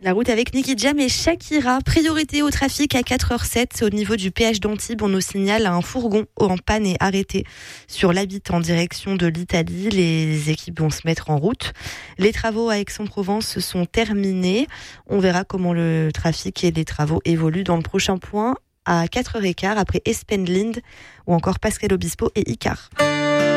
La route avec Nicky Jam et Shakira. Priorité au trafic à 4h07 au niveau du péage d'Antibes. On nous signale un fourgon en panne et arrêté sur l'Habite en direction de l'Italie. Les équipes vont se mettre en route. Les travaux à Aix-en-Provence sont terminés. On verra comment le trafic et les travaux évoluent dans le prochain point à 4h15 après Espenlind ou encore Pascal Obispo et Icar.